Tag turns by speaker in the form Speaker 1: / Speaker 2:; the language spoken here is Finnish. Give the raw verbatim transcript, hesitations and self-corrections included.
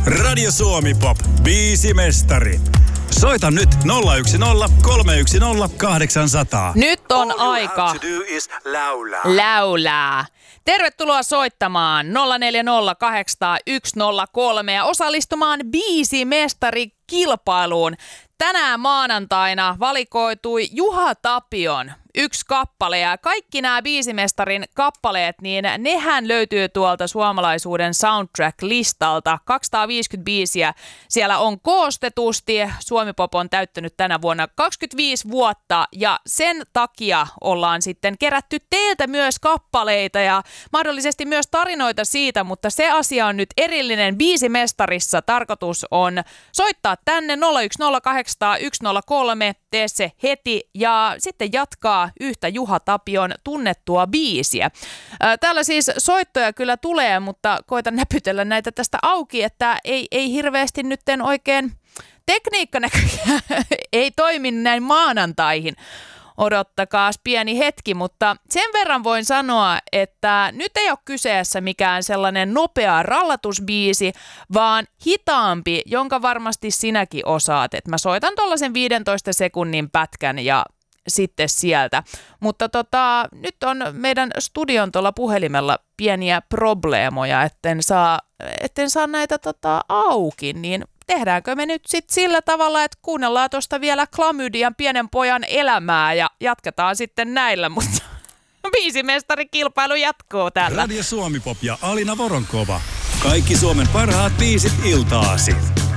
Speaker 1: Radio Suomi Pop, biisimestari. Soita nyt nolla yksi nolla kolme yksi nolla kahdeksan nolla nolla.
Speaker 2: Nyt on aika
Speaker 3: laulaa.
Speaker 2: laulaa. Tervetuloa soittamaan nolla neljä nolla kahdeksan nolla yksi nolla kolme ja osallistumaan biisimestarikilpailuun. Tänään maanantaina valikoitui Juha Tapion yksi kappale ja kaikki nämä biisimestarin kappaleet, niin nehän löytyy tuolta suomalaisuuden soundtrack-listalta. kaksisataaviisikymmentä biisiä siellä on koostetusti. Suomi Pop on täyttänyt tänä vuonna kaksikymmentäviisi vuotta ja sen takia ollaan sitten kerätty teiltä myös kappaleita ja mahdollisesti myös tarinoita siitä, mutta se asia on nyt erillinen biisimestarissa. Tarkoitus on soittaa tänne nolla yksi nolla kahdeksan nolla yksi nolla kolme, tee se heti ja sitten jatkaa yhtä Juha Tapion tunnettua biisiä. Täällä siis soittoja kyllä tulee, mutta koitan näpytellä näitä tästä auki, että ei, ei hirveästi nytten oikein tekniikka näköjään ei toimi näin maanantaihin. Odottakaas pieni hetki, mutta sen verran voin sanoa, että nyt ei ole kyseessä mikään sellainen nopea rallatusbiisi, vaan hitaampi, jonka varmasti sinäkin osaat. Et mä soitan tuollaisen viidentoista sekunnin pätkän ja sitten sieltä. Mutta tota, nyt on meidän studion tuolla puhelimella pieniä probleemoja, etten saa, etten saa näitä tota, auki, niin tehdäänkö me nyt sitten sillä tavalla, että kuunnellaan tuosta vielä Klamydian pienen pojan elämää ja jatketaan sitten näillä, mutta biisimestarikilpailu jatkuu täällä.
Speaker 1: Radio Suomi Pop ja Alina Voronkova. Kaikki Suomen parhaat biisit iltaasi.